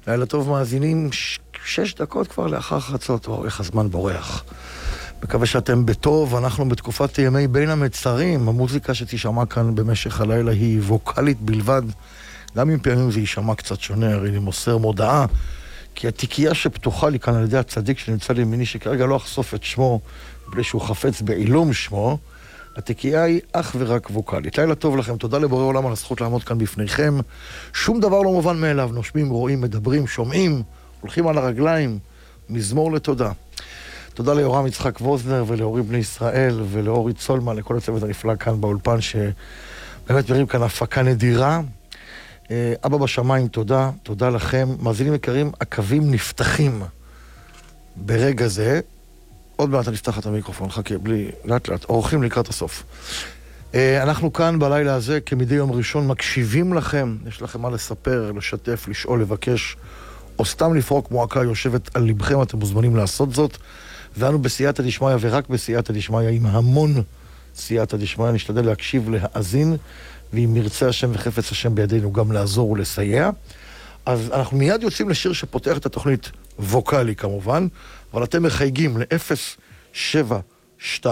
לילה טוב מאזינים, 6 דקות כבר לאחר חצות, או איך הזמן בורח. מקווה שאתם בטוב, אנחנו בתקופת ימי בין המצרים, המוזיקה שתשמע כאן במשך הלילה היא ווקלית בלבד, גם אם פעמים זה יישמע קצת שונה, הרי אני מוסר מודעה, כי התיקייה שפתוחה לי כאן על ידי הצדיק שנמצא לימיני, שכרגע לא אחשוף את שמו, בלי שהוא חפץ בעילום שמו, התיקייה היא אך ורק ווקלית. לילה טוב לכם, תודה לבורא עולם על הזכות לעמוד כאן בפניכם. שום דבר לא מובן מאליו, נושמים, רואים, מדברים, שומעים, הולכים על הרגליים, מזמור לתודה. תודה ליורם יצחק ווזנר ולאורי בני ישראל ולאורי צולמן, לכל הצוות הנפלא כאן באולפן, שבאמת מראים כאן הפקה נדירה. אבא בשמיים, תודה, תודה לכם. מאזינים יקרים, הקווים נפתחים ברגע זה. עוד מעט אני אפתח את המיקרופון, חכה, בלי, לאט לאט, אורחים לקראת הסוף. אנחנו כאן בלילה הזה, כמדי יום ראשון, מקשיבים לכם, יש לכם מה לספר, לשתף, לשאול, לבקש, או סתם לפרוק מועקה יושבת על לבכם, אתם מוזמנים לעשות זאת. ואנו בסייעתא דשמיא, ורק בסייעתא דשמיא, עם המון סייעתא דשמיא, נשתדל להקשיב, להאזין, ואם נרצה השם וחפץ השם בידינו גם לעזור ולסייע. אז אנחנו מיד יוצאים לשיר שפותח את התוכנית, ווקלי כמובן, אבל אתם מחייגים ל-072-33-55-921.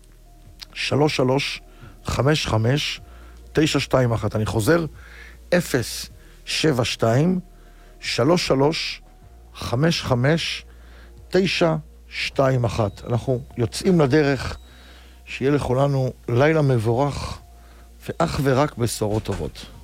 אני חוזר, 072-33-55-921. אנחנו יוצאים לדרך, שיהיה לכולנו לילה מבורך, ואך ורק בשורות טובות.